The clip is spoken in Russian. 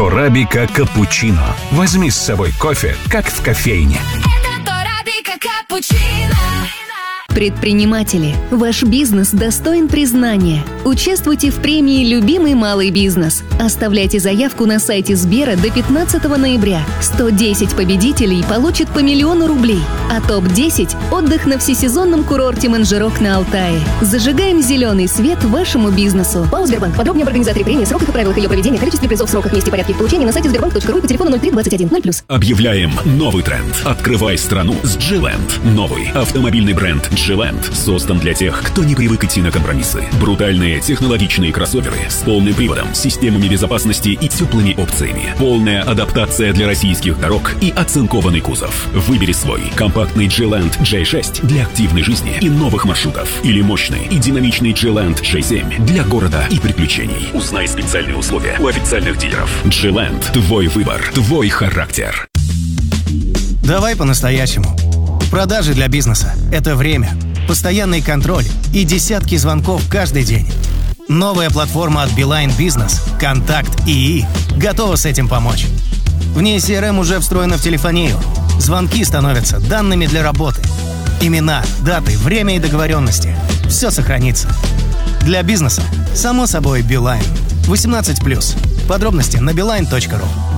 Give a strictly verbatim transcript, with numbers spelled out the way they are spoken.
Торабика капучино. Возьми с собой кофе, как в кофейне. Предприниматели, ваш бизнес достоин признания. Участвуйте в премии «Любимый малый бизнес». Оставляйте заявку на сайте Сбера до пятнадцатого ноября. сто десять победителей получат по миллиону рублей. А топ десять – отдых на всесезонном курорте Манжирок на Алтае. Зажигаем зеленый свет вашему бизнесу. ПАО «Сбербанк». Подробнее об организаторе премии, сроках и правилах ее проведения, количестве призов, сроках, месте и порядке их получения на сайте сбербанк точка ру и по телефону ноль три двадцать один ноль плюс. Объявляем новый тренд. Открывай страну с G-Land. Новый автомобильный бренд G-Land создан для тех, кто не привык идти на компромиссы. Брутальные технологичные кроссоверы с полным приводом, системами безопасности и теплыми опциями. Полная адаптация для российских дорог и оцинкованный кузов. Выбери свой. Компактный G-Land джей шесть для активной жизни и новых маршрутов. Или мощный и динамичный G-Land джей семь для города и приключений. Узнай специальные условия у официальных дилеров. G-Land. Твой выбор. Твой характер. Давай по-настоящему. Продажи для бизнеса – это время, постоянный контроль и десятки звонков каждый день. Новая платформа от Билайн Бизнес «Контакт ИИ» готова с этим помочь. В ней си эр эм уже встроена в телефонию. Звонки становятся данными для работы. Имена, даты, время и договоренности – все сохранится. Для бизнеса, само собой, Билайн. восемнадцать плюс. Подробности на билайн точка ру.